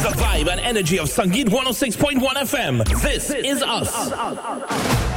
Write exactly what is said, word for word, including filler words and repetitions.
The vibe and energy of Sangeet one oh six point one F M. This is us.